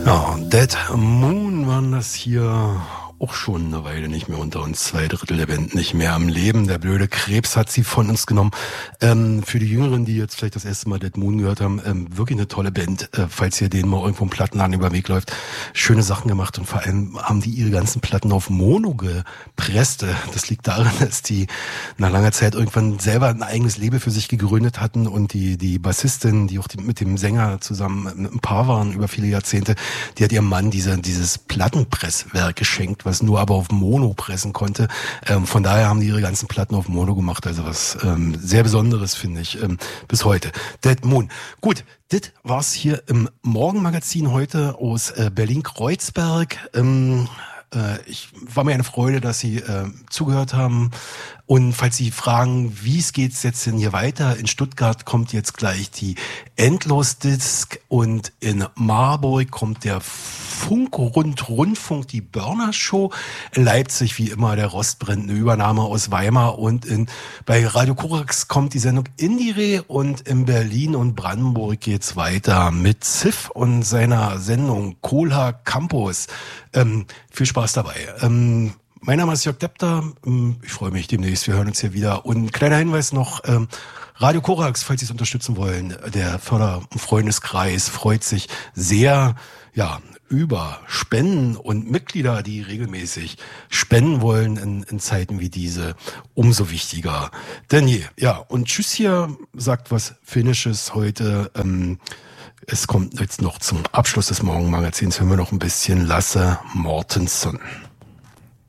Ja, Dead Moon waren das hier auch schon eine Weile nicht mehr unter uns. 2/3 der Band nicht mehr am Leben. Der blöde Krebs hat sie von uns genommen. Für die Jüngeren, die jetzt vielleicht das erste Mal Dead Moon gehört haben, wirklich eine tolle Band. Falls ihr denen mal irgendwo im Plattenladen über den Weg läuft. Schöne Sachen gemacht und vor allem haben die ihre ganzen Platten auf Mono gepresst. Das liegt daran, dass die nach langer Zeit irgendwann selber ein eigenes Label für sich gegründet hatten und die Bassistin, die auch mit dem Sänger zusammen ein Paar waren über viele Jahrzehnte, die hat ihrem Mann dieses Plattenpresswerk geschenkt, was nur aber auf Mono pressen konnte. Von daher haben die ihre ganzen Platten auf Mono gemacht. Also was sehr Besonderes, finde ich, bis heute. Dead Moon. Gut, das war's hier im Morgenmagazin heute aus Berlin-Kreuzberg. Ich war mir eine Freude, dass Sie zugehört haben. Und falls Sie fragen, wie es geht's jetzt denn hier weiter? In Stuttgart kommt jetzt gleich die Endlosdisk und in Marburg kommt der Rundfunk, die Börner Show. In Leipzig wie immer der Rostbrenn, eine Übernahme aus Weimar und bei Radio Korax kommt die Sendung Indire und in Berlin und Brandenburg geht's weiter mit Ziff und seiner Sendung Kohlha Campus. Viel Spaß dabei. Mein Name ist Jörg Depter. Ich freue mich demnächst. Wir hören uns hier wieder. Und ein kleiner Hinweis noch. Radio Korax, falls Sie es unterstützen wollen. Der Förder- und Freundeskreis freut sich sehr, über Spenden und Mitglieder, die regelmäßig spenden wollen in Zeiten wie diese. Umso wichtiger denn je. Ja, und tschüss hier, sagt was Finnisches heute. Es kommt jetzt noch zum Abschluss des Morgenmagazins, hören wir noch ein bisschen Lasse Mortensen.